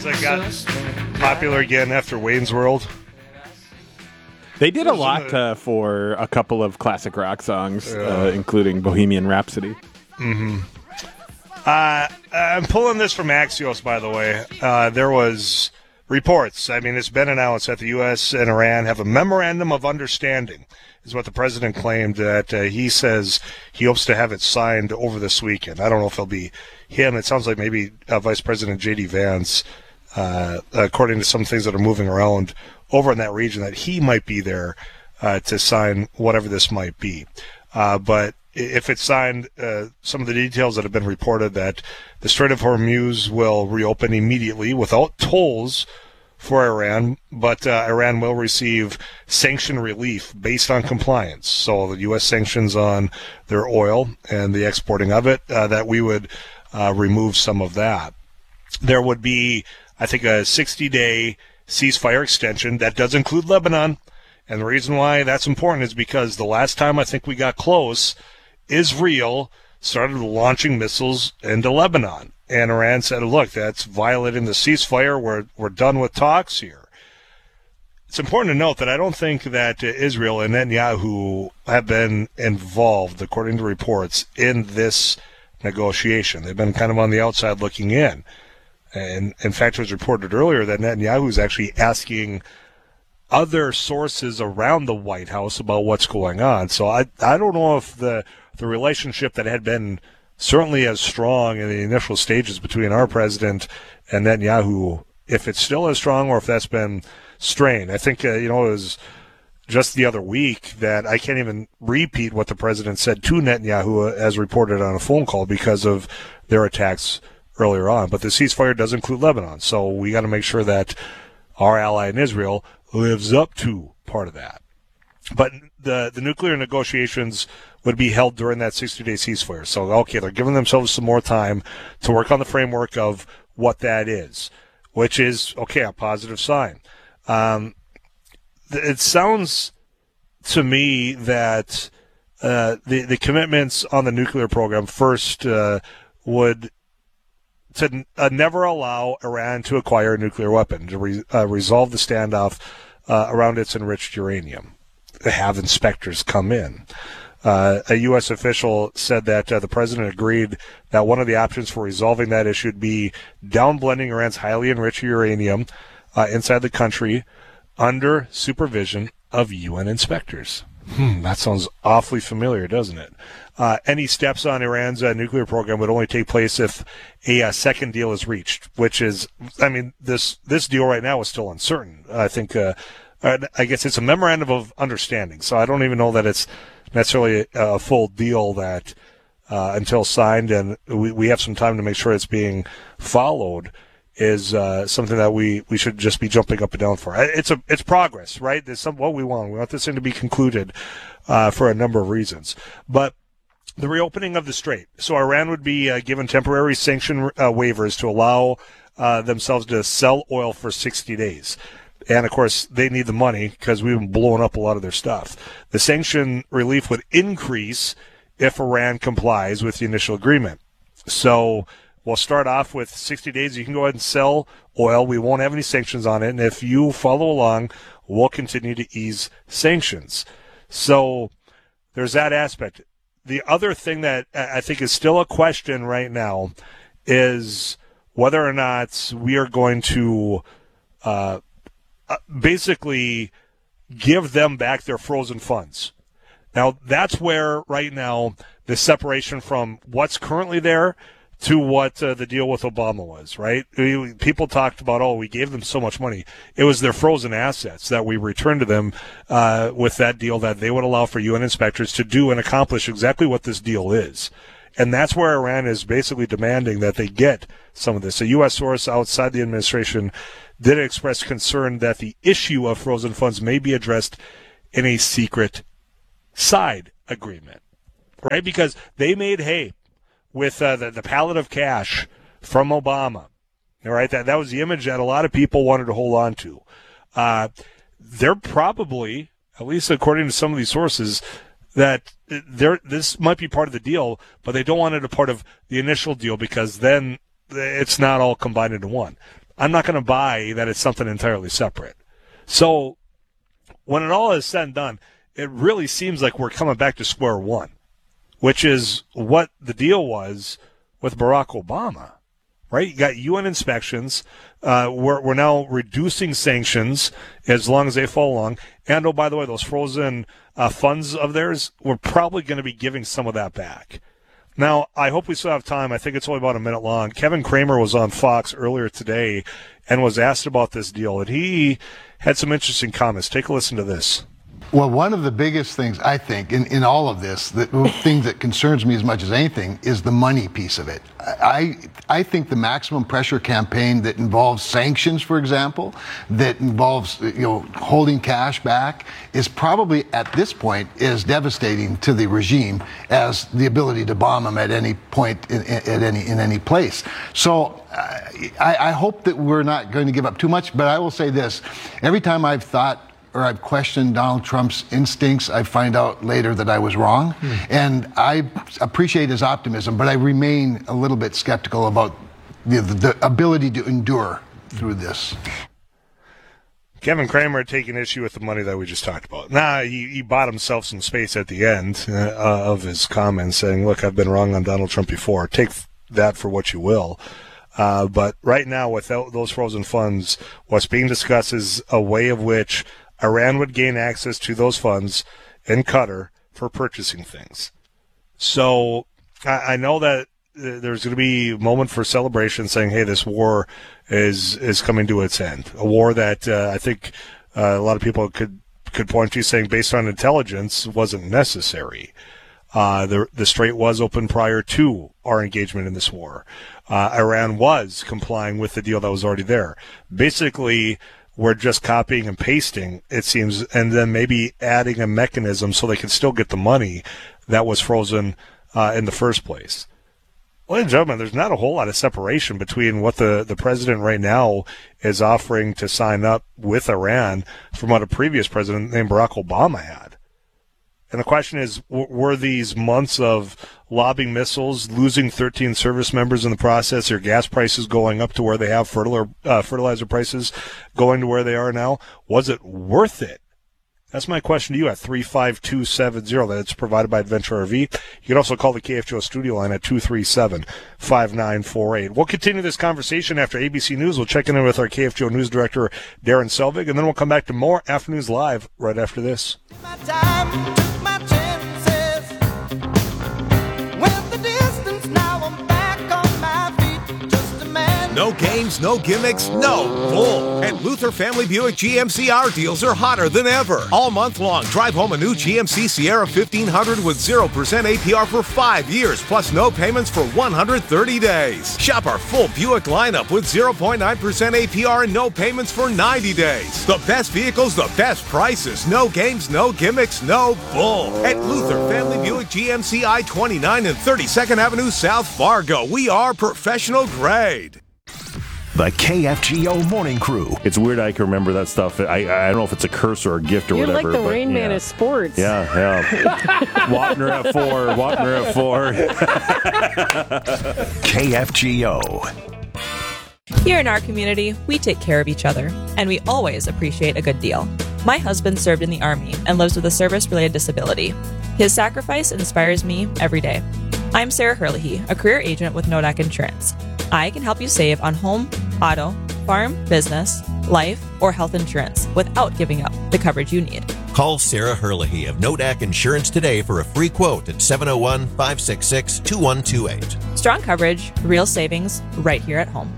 songs that got popular again after Wayne's World. They did a lot for a couple of classic rock songs, including Bohemian Rhapsody. Mm-hmm. I'm pulling this from Axios, by the way. There was reports. I mean, it's been announced that the U.S. and Iran have a memorandum of understanding, is what the president claimed, that he says he hopes to have it signed over this weekend. I don't know if it'll be him. It sounds like maybe Vice President J.D. Vance, according to some things that are moving around over in that region, that he might be there to sign whatever this might be. But if it's signed, some of the details that have been reported that the Strait of Hormuz will reopen immediately without tolls for Iran, but Iran will receive sanction relief based on compliance. So the U.S. sanctions on their oil and the exporting of it, that we would remove some of that. There would be, I think, a 60-day ceasefire extension. That does include Lebanon. And the reason why that's important is because the last time I think we got close, Israel started launching missiles into Lebanon. And Iran said, look, that's violating the ceasefire. We're done with talks here. It's important to note that I don't think that Israel and Netanyahu have been involved, according to reports, in this negotiation. They've been kind of on the outside looking in. And in fact, it was reported earlier that Netanyahu is actually asking other sources around the White House about what's going on. So I don't know if the relationship that had been certainly as strong in the initial stages between our president and Netanyahu, if it's still as strong or if that's been strained. I think, it was just the other week that I can't even repeat what the president said to Netanyahu as reported on a phone call because of their attacks earlier on. But the ceasefire does include Lebanon, so we got to make sure that our ally in Israel lives up to part of that. But the nuclear negotiations would be held during that 60-day ceasefire. So, okay, they're giving themselves some more time to work on the framework of what that is, which is, okay, a positive sign. It sounds to me that the commitments on the nuclear program first would to never allow Iran to acquire a nuclear weapon, to resolve the standoff around its enriched uranium, have inspectors come in. A U.S. official said that the president agreed that one of the options for resolving that issue would be downblending Iran's highly enriched uranium inside the country under supervision of UN inspectors. That sounds awfully familiar, doesn't it? Any steps on Iran's nuclear program would only take place if a second deal is reached, which is, this deal right now is still uncertain. I think, I guess it's a memorandum of understanding, so I don't even know that it's necessarily a full deal that until signed, and we have some time to make sure it's being followed, is something that we should just be jumping up and down for. It's progress, right? There's what we want. We want this thing to be concluded for a number of reasons. But the reopening of the Strait. So Iran would be given temporary sanction waivers to allow themselves to sell oil for 60 days. And, of course, they need the money because we've been blowing up a lot of their stuff. The sanction relief would increase if Iran complies with the initial agreement. So we'll start off with 60 days. You can go ahead and sell oil. We won't have any sanctions on it. And if you follow along, we'll continue to ease sanctions. So there's that aspect. The other thing that I think is still a question right now is whether or not we are going to basically give them back their frozen funds. Now, that's where right now the separation from what's currently there to what the deal with Obama was, right? People talked about, we gave them so much money. It was their frozen assets that we returned to them with that deal that they would allow for UN inspectors to do and accomplish exactly what this deal is. And that's where Iran is basically demanding that they get some of this. A U.S. source outside the administration did express concern that the issue of frozen funds may be addressed in a secret side agreement, right? Because they made hay with the pallet of cash from Obama, all right? That was the image that a lot of people wanted to hold on to. They're probably, at least according to some of these sources, that this might be part of the deal, but they don't want it a part of the initial deal because then it's not all combined into one. I'm not going to buy that it's something entirely separate. So when it all is said and done, it really seems like we're coming back to square one, which is what the deal was with Barack Obama, right? You got UN inspections. We're now reducing sanctions as long as they follow along. And, oh, by the way, those frozen funds of theirs, we're probably going to be giving some of that back. Now, I hope we still have time. I think it's only about a minute long. Kevin Kramer was on Fox earlier today and was asked about this deal, and he had some interesting comments. Take a listen to this. Well, one of the biggest things, I think, in all of this, the thing that concerns me as much as anything, is the money piece of it. I think the maximum pressure campaign that involves sanctions, for example, that involves holding cash back, is probably at this point as devastating to the regime as the ability to bomb them at any point in any place. So I hope that we're not going to give up too much. But I will say this: every time I've thought or I've questioned Donald Trump's instincts, I find out later that I was wrong. And I appreciate his optimism, but I remain a little bit skeptical about the ability to endure through this. Kevin Kramer taking issue with the money that we just talked about. He bought himself some space at the end of his comments saying, look, I've been wrong on Donald Trump before. Take that for what you will. But right now, without those frozen funds, what's being discussed is a way of which Iran would gain access to those funds in Qatar for purchasing things. So I know that there's going to be a moment for celebration saying, hey, this war is coming to its end. A war that I think a lot of people could point to saying, based on intelligence, wasn't necessary. The strait was open prior to our engagement in this war. Iran was complying with the deal that was already there. Basically, we're just copying and pasting, it seems, and then maybe adding a mechanism so they can still get the money that was frozen in the first place. Ladies and gentlemen, there's not a whole lot of separation between what the president right now is offering to sign up with Iran from what a previous president named Barack Obama had. And the question is, were these months of lobbing missiles, losing 13 service members in the process, or gas prices going up to where they have, fertilizer prices going to where they are now, was it worth it? That's my question to you at 35270. That's provided by Adventure RV. You can also call the KFGO studio line at 237-5948. We'll continue this conversation after ABC News. We'll check in with our KFGO News Director, Darren Selvig, and then we'll come back to more Afternoons Live right after this. My time. No games, no gimmicks, no bull. At Luther Family Buick GMC, our deals are hotter than ever. All month long, drive home a new GMC Sierra 1500 with 0% APR for 5 years, plus no payments for 130 days. Shop our full Buick lineup with 0.9% APR and no payments for 90 days. The best vehicles, the best prices. No games, no gimmicks, no bull. At Luther Family Buick GMC I-29 and 32nd Avenue South Fargo. We are professional grade. The KFGO Morning Crew. It's weird I can remember that stuff. I don't know if it's a curse or a gift or whatever. You're like the Rain Man of sports. Yeah. Wapner at 4. KFGO. Here in our community, we take care of each other, and we always appreciate a good deal. My husband served in the Army and lives with a service-related disability. His sacrifice inspires me every day. I'm Sarah Herlihy, a career agent with Nodak Insurance. I can help you save on home, auto, farm, business, life, or health insurance without giving up the coverage you need. Call Sarah Herlihy of Nodak Insurance today for a free quote at 701-566-2128. Strong coverage, real savings, right here at home.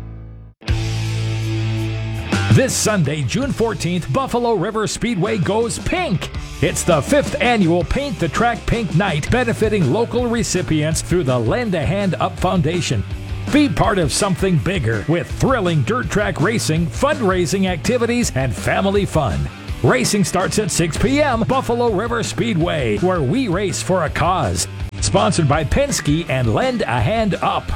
This Sunday, June 14th, Buffalo River Speedway goes pink. It's the 5th annual Paint the Track Pink Night, benefiting local recipients through the Lend a Hand Up Foundation. Be part of something bigger with thrilling dirt track racing, fundraising activities, and family fun. Racing starts at 6 p.m. Buffalo River Speedway, where we race for a cause. Sponsored by Penske and Lend a Hand Up.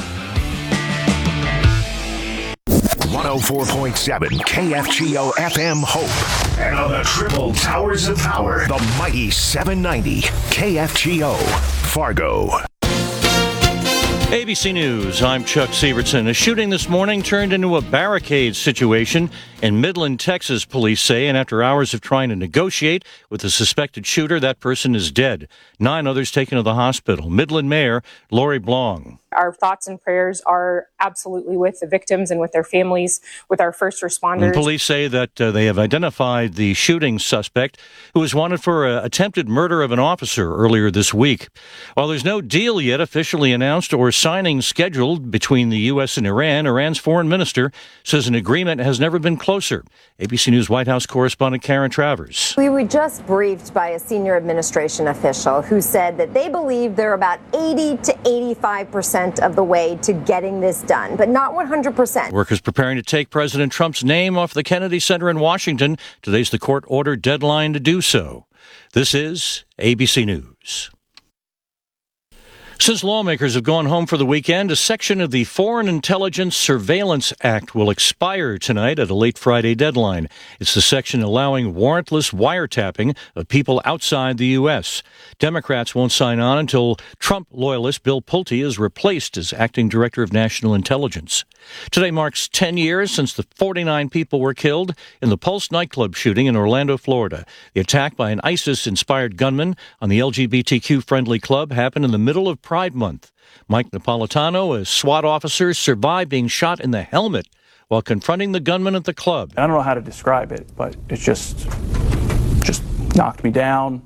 104.7 KFGO FM Hope. And on the triple towers of power, the mighty 790 KFGO Fargo. ABC News, I'm Chuck Sievertson. A shooting this morning turned into a barricade situation in Midland, Texas, police say, and after hours of trying to negotiate with the suspected shooter, that person is dead. 9 others taken to the hospital. Midland Mayor Lori Blong. Our thoughts and prayers are absolutely with the victims and with their families, with our first responders. And police say that they have identified the shooting suspect who was wanted for attempted murder of an officer earlier this week. While there's no deal yet officially announced or signing scheduled between the U.S. and Iran, Iran's foreign minister says an agreement has never been closer. ABC News White House correspondent Karen Travers. We were just briefed by a senior administration official who said that they believe they're about 80 to 85% of the way to getting this done, but not 100%. Workers preparing to take President Trump's name off the Kennedy Center in Washington. Today's the court-ordered deadline to do so. This is ABC News. Since lawmakers have gone home for the weekend, a section of the Foreign Intelligence Surveillance Act will expire tonight at a late Friday deadline. It's the section allowing warrantless wiretapping of people outside the U.S. Democrats won't sign on until Trump loyalist Bill Pulte is replaced as acting director of national intelligence. Today marks 10 years since the 49 people were killed in the Pulse nightclub shooting in Orlando, Florida. The attack by an ISIS-inspired gunman on the LGBTQ-friendly club happened in the middle of Pride Month. Mike Napolitano, a SWAT officer, survived being shot in the helmet while confronting the gunman at the club. I don't know how to describe it, but it just knocked me down,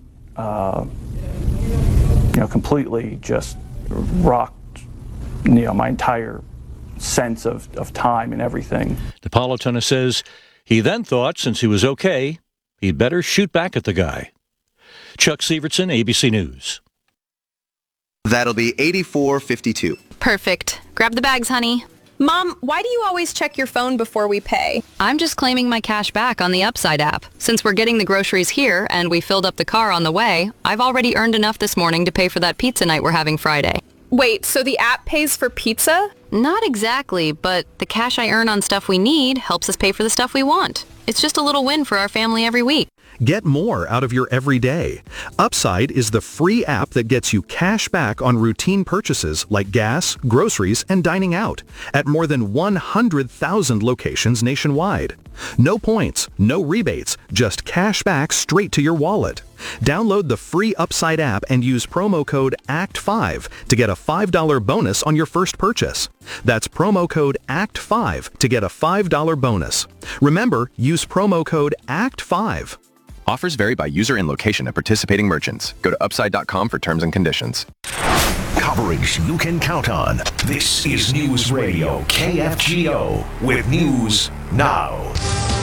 completely just rocked, my entire sense of time and everything. Napolitano says he then thought, since he was okay, he'd better shoot back at the guy. Chuck Sievertson, ABC News. That'll be $84.52. Perfect. Grab the bags, honey. Mom, why do you always check your phone before we pay? I'm just claiming my cash back on the Upside app. Since we're getting the groceries here and we filled up the car on the way, I've already earned enough this morning to pay for that pizza night we're having Friday. Wait, so the app pays for pizza? Not exactly, but the cash I earn on stuff we need helps us pay for the stuff we want. It's just a little win for our family every week. Get more out of your everyday. Upside is the free app that gets you cash back on routine purchases like gas, groceries, and dining out at more than 100,000 locations nationwide. No points, no rebates, just cash back straight to your wallet. Download the free Upside app and use promo code ACT5 to get a $5 bonus on your first purchase. That's promo code ACT5 to get a $5 bonus. Remember, use promo code ACT5. Offers vary by user and location at participating merchants. Go to upside.com for terms and conditions. Coverage you can count on. This is News Radio KFGO with News Now.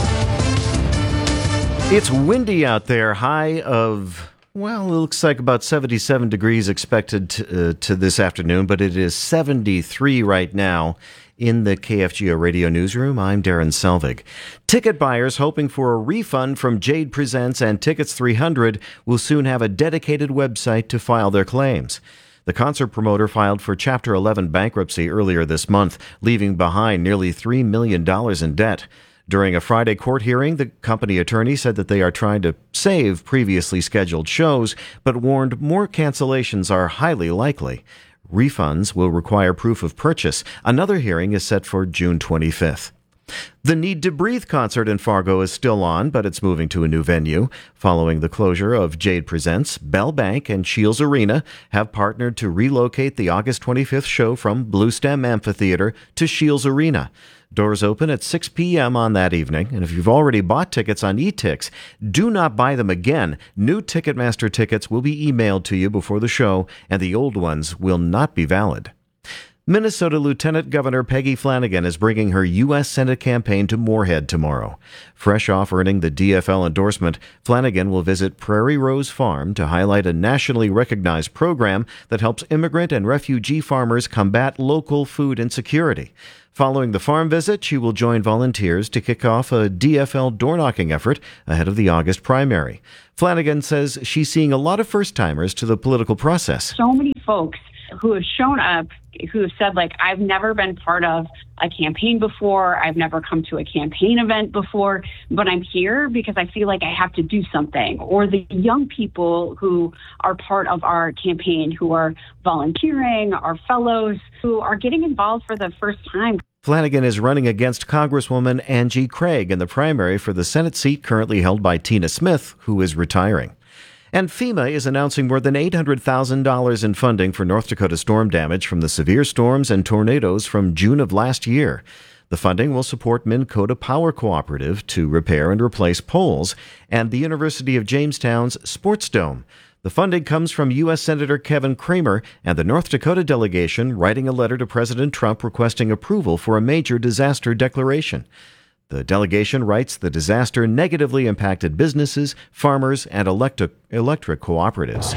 It's windy out there. High of, it looks like about 77 degrees expected to this afternoon, but it is 73 right now. In the KFGO Radio Newsroom, I'm Darren Selvig. Ticket buyers hoping for a refund from Jade Presents and Tickets 300 will soon have a dedicated website to file their claims. The concert promoter filed for Chapter 11 bankruptcy earlier this month, leaving behind nearly $3 million in debt. During a Friday court hearing, the company attorney said that they are trying to save previously scheduled shows, but warned more cancellations are highly likely. Refunds will require proof of purchase. Another hearing is set for June 25th. The Need to Breathe concert in Fargo is still on, but it's moving to a new venue. Following the closure of Jade Presents, Bell Bank and Shields Arena have partnered to relocate the August 25th show from Bluestem Amphitheater to Shields Arena. Doors open at 6 p.m. on that evening, and if you've already bought tickets on eTix, do not buy them again. New Ticketmaster tickets will be emailed to you before the show, and the old ones will not be valid. Minnesota Lieutenant Governor Peggy Flanagan is bringing her U.S. Senate campaign to Moorhead tomorrow. Fresh off earning the DFL endorsement, Flanagan will visit Prairie Rose Farm to highlight a nationally recognized program that helps immigrant and refugee farmers combat local food insecurity. Following the farm visit, she will join volunteers to kick off a DFL door-knocking effort ahead of the August primary. Flanagan says she's seeing a lot of first-timers to the political process. So many folks who have shown up, who have said, like, I've never been part of a campaign before. I've never come to a campaign event before, but I'm here because I feel like I have to do something. Or the young people who are part of our campaign, who are volunteering, our fellows, who are getting involved for the first time. Flanagan is running against Congresswoman Angie Craig in the primary for the Senate seat currently held by Tina Smith, who is retiring. And FEMA is announcing more than $800,000 in funding for North Dakota storm damage from the severe storms and tornadoes from June of last year. The funding will support Minn Kota Power Cooperative to repair and replace poles and the University of Jamestown's Sports Dome. The funding comes from U.S. Senator Kevin Cramer and the North Dakota delegation writing a letter to President Trump requesting approval for a major disaster declaration. The delegation writes the disaster negatively impacted businesses, farmers, and electric cooperatives.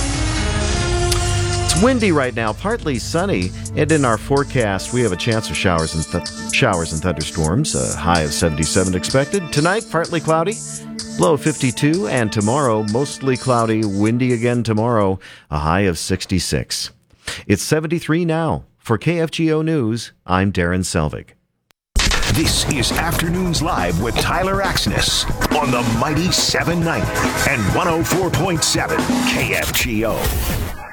It's windy right now, partly sunny, and in our forecast we have a chance of showers and thunderstorms, a high of 77 expected. Tonight, partly cloudy, low of 52, and tomorrow, mostly cloudy, windy again tomorrow, a high of 66. It's 73 now. For KFGO News, I'm Darren Selvig. This is Afternoons Live with Tyler Axness on the mighty 790 and 104.7 KFGO.